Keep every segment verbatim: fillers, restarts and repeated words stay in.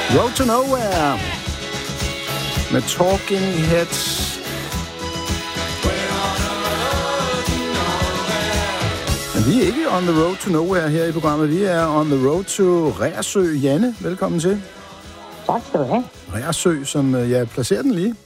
Road to Nowhere med Talking Heads. Men vi er ikke on the road to nowhere her i programmet. Vi er on the road to Reersø. Janne, velkommen til. Tak skal du have. Reersø, som jeg placerer den lige.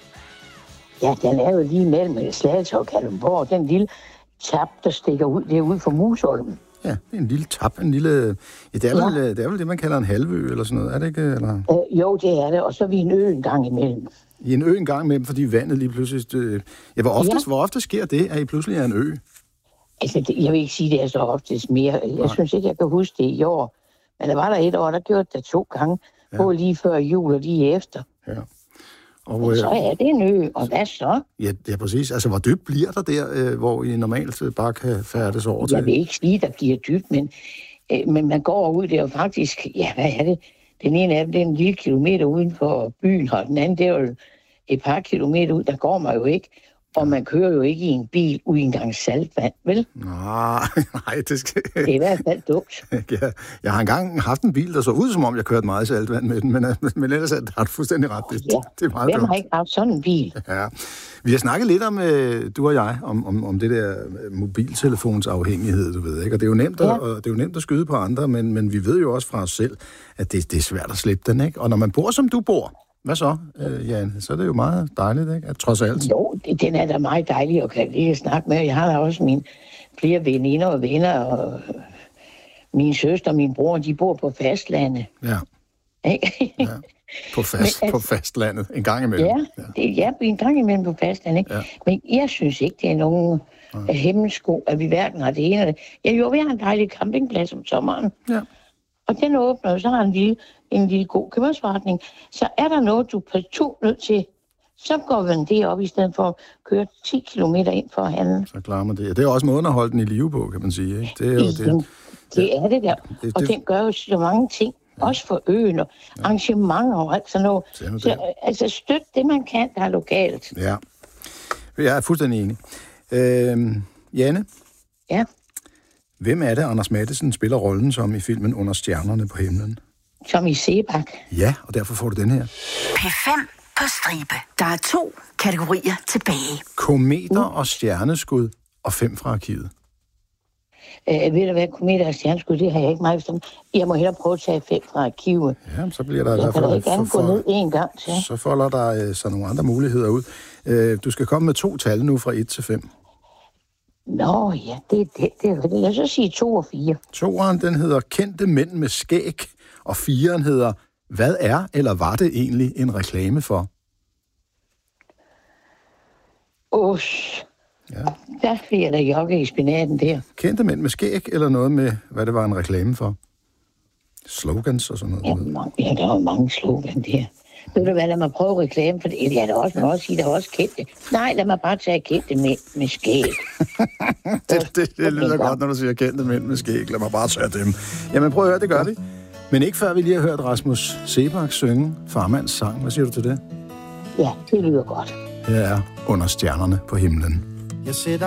Ja, den er jo lige mellem Slagelse og Kalundborg. Den lille tap, der stikker ud, det er ude for Musholmen. Ja, det er en lille tap, en lille... Ja, det er, ja. Vel, det er vel det, man kalder en halvø eller sådan noget, er det ikke? Eller? Øh, jo, det er det, og så er vi en ø en gang imellem. I en ø en gang imellem, fordi vandet lige pludselig... Øh... Ja, hvor ofte, ja. hvor ofte sker det, at I pludselig er en ø? Altså, det, jeg vil ikke sige, det er så oftest mere. Jeg Nej. synes ikke, jeg kan huske det i år. Men der var der et år, der gjorde det to gange. Ja. Både lige før jul og lige efter. Ja. Og, og så er det en ø, og hvad så? Ja, ja, præcis. Altså, hvor dybt bliver der der, øh, hvor I normalt bare kan færdes over til? Jeg vil ikke sige, der bliver dybt, men, øh, men man går ud, det er jo faktisk... Ja, hvad er det? Den ene af dem, det er en lille kilometer uden for byen, og den anden, det er jo et par kilometer ud. Der går man jo ikke. Og man kører jo ikke i en bil uden engang saltvand, vel? Nej, nej, det skal... Det er i hvert fald dumt. Ja, jeg har engang haft en bil, der så ud, som om jeg kørte meget saltvand med den, men, men ellers har du fuldstændig ret. Det, ja. det er meget Hvem dumt. har ikke haft sådan en bil? Ja. Vi har snakket lidt om, du og jeg, om, om, om det der mobiltelefonsafhængighed, du ved, ikke? Og det er jo nemt at, ja. og det er jo nemt at skyde på andre, men, men vi ved jo også fra os selv, at det, det er svært at slippe den, ikke? Og når man bor, som du bor, hvad så, øh, Jan? Så er det jo meget dejligt, ikke? At trods alt. Jo, den er da meget dejlig at kan lige snakke med. Jeg har da også mine flere veninder og venner, og min søster og min bror, de bor på fastlandet. Ja. Ikke? Ja. På, fast, Men, altså, på fastlandet, en gang imellem. Ja, ja. Det, ja, en gang imellem på fastlandet, ikke? Ja. Men jeg synes ikke, det er nogen ja. hemmesko, at vi hverken har det ene eller det. Ja, jo, vi har en dejlig campingplads om sommeren. Ja. Og den åbner jo, så har en lille, en lille god købmandsforretning. Så er der noget, du er to nødt til, så går man det op, i stedet for at køre ti kilometer ind for at handle. Så klarer man det. Det er også måden at holde den i live på, kan man sige. Ikke? Det er jo det. Det er det der. Det, og det, den gør jo så mange ting. Ja. Også for øen og ja. arrangementer og alt sådan noget. Det så, altså støt det, man kan, der er lokalt. Ja, jeg er fuldstændig enig. Øh, Janne? Ja? Hvem er det, Anders Matthesen spiller rollen som i filmen Under stjernerne på himlen? Som i Sebak. Ja, og derfor får du den her. P fem på stribe. Der er to kategorier tilbage. Kometer uh. og stjerneskud og fem fra arkivet. Øh, ved du hvad, kometer og stjerneskud, det har jeg ikke meget bestemt. Jeg må hellere prøve at tage fem fra arkivet. Ja, så bliver der jeg i hvert fald... Jeg kan da ikke andet gå ned en gang til. Så folder der øh, så nogle andre muligheder ud. Øh, du skal komme med to tal nu fra et til fem. Nå ja, det, det, det er det. Lad os så sige to og fire. Toeren, den hedder Kendte mænd med skæg, og fireren hedder Hvad er eller var det egentlig en reklame for? Åh, ja. Der bliver der jogge i spinaten der. Kendte mænd med skæg, eller noget med, hvad det var en reklame for? Slogans og sådan noget? Ja, mange, ja der var mange slogan der. Ved du hvad, lad mig prøve reklame for det. Ja, der er også, man også sige, der er også kendte. Nej, lad mig bare tage kendte mænd med skæg. det, det, det lyder godt, når du siger kendte mænd med skæg. Lad mig bare tage dem. Jamen prøv at høre, det gør vi. Men ikke før vi lige har hørt Rasmus Sebak synge Farmands sang. Hvad siger du til det? Ja, det lyder godt. Her er Under stjernerne på himlen. Jeg sætter